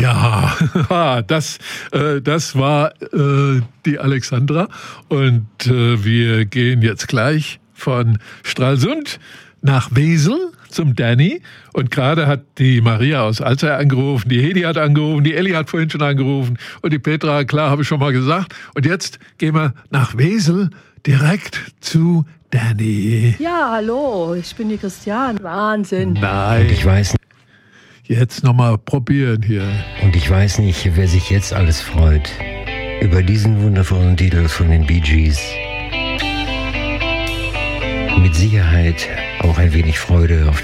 Ja, das war die Alexandra und wir gehen jetzt gleich von Stralsund nach Wesel zum Danny und gerade hat die Maria aus Alzey angerufen, die Hedi hat angerufen, die Elli hat vorhin schon angerufen und die Petra, klar, habe ich schon mal gesagt. Und jetzt gehen wir nach Wesel direkt zu Danny. Ja, hallo, ich bin die Christian. Wahnsinn. Nein. Und ich weiß nicht. Jetzt nochmal probieren hier. Und ich weiß nicht, wer sich jetzt alles freut über diesen wundervollen Titel von den Bee Gees. Mit Sicherheit auch ein wenig Freude auf